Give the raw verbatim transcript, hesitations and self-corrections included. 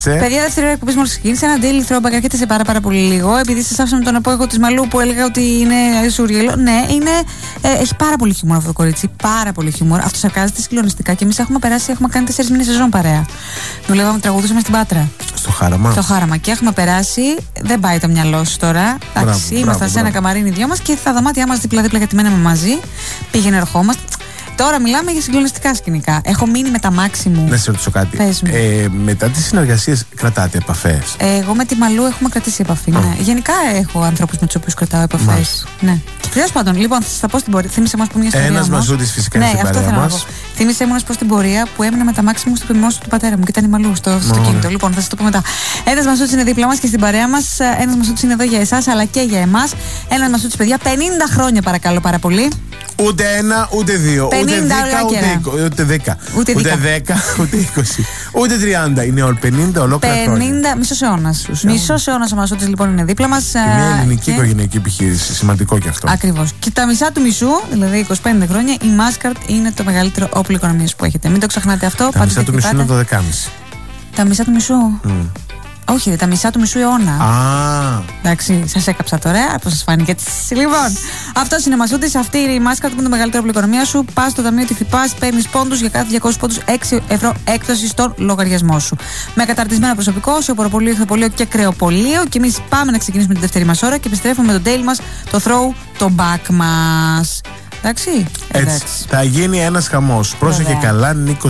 Παιδιά, δεύτερη ώρα εκπομπή μόλις ξεκίνησε. Ένα daily throwback έρχεται σε πάρα, πάρα πολύ λίγο. Επειδή σας άφησα με τον απόγειο της Μαλού που έλεγα ότι είναι σουριέλο. Ναι, είναι, ε, έχει πάρα πολύ χιούμορ αυτό το κορίτσι. Πάρα πολύ χιούμορ. Αυτοσαρκάζεται συγκλονιστικά και εμείς έχουμε περάσει, έχουμε κάνει τέσσερις μήνες σεζόν παρέα. Δουλεύαμε, τραγουδούσαμε στην Πάτρα. Στο Χάραμα. Στο Χάραμα. Και έχουμε περάσει. Δεν πάει το μυαλό σου τώρα. Εντάξει, ήμασταν σε ένα καμαρίνι δυο μας και τα δωμάτια μας δίπλα-δίπλα γιατί μέναμε μαζί. Πήγαινε, ερχόμαστε. Τώρα μιλάμε για συγκλονιστικά σκηνικά. Έχω μείνει με τα μάξι μου. Να σε ρωτήσω κάτι. Ε, μετά τις συνεργασίες κρατάτε επαφές? Ε, εγώ με τη Μαλού έχουμε κρατήσει επαφή. Ναι. Γενικά έχω ανθρώπους με τους οποίους κρατάω επαφές. Ναι. Τέλος πάντων, λοιπόν, θα σας τα πω στην πορεία. Θύμισε μας που μια ιστορία. Ένας Μασούτης φυσικά ναι, είναι στην παρέα μας. Θύμισε μου να πω στην πορεία που έμεινα με τα μάξι μου στο πιμνόσιο του πατέρα μου και ήταν η Μαλού στο, στο κινητό. Λοιπόν, θα σας το πω μετά. Ένας Μασούτης είναι δίπλα μας και στην παρέα μας. Ένας Μασούτης είναι εδώ για εσάς αλλά και για εμάς. Ένας Μασούτης, παιδιά, πενήντα χρόνια παρακαλώ πάρα πολύ. Ούτε ένα, ούτε δύο, ούτε δέκα, ούτε, ούτε δέκα, ούτε δέκα, ούτε είκοσι, ούτε τριάντα. Είναι όλο πενήντα ολόκληρα χρόνια. Μισός αιώνας. Μισός αιώνας ο Μασούτης λοιπόν είναι δίπλα μας. Μια ελληνική και... οικογενειακή επιχείρηση. Σημαντικό και αυτό. Ακριβώς. Και τα μισά του μισού, δηλαδή είκοσι πέντε χρόνια, η Mastercard είναι το μεγαλύτερο όπλο οικονομίας που έχετε. Μην το ξεχνάτε αυτό. Τα μισά του μισού είναι το δεκάμιση. Τα μισά του μισού. Mm. Όχι, τα μισά του μισού αιώνα. Α. Εντάξει, σας έκαψα τώρα. Πώς σας φάνηκε έτσι. Λοιπόν, αυτός είναι ο Μασούτης. Αυτή είναι η Mastercard που είναι το μεγαλύτερο όπλο οικονομία σου. Πας στο ταμείο, τη χτυπάς, παίρνεις πόντους για κάθε διακόσιους πόντους, έξι ευρώ έκπτωση στον λογαριασμό σου. Με καταρτισμένο προσωπικό, σε οπωροπολείο, ηθοπολείο και κρεοπολείο. Και εμείς πάμε να ξεκινήσουμε την δεύτερη μας ώρα και επιστρέφουμε με το daily μας, το throw, το back μας. Εντάξει. Έτσι. Εντάξει. Θα γίνει ένας χαμός. Πρόσεχε καλά, Νίκο.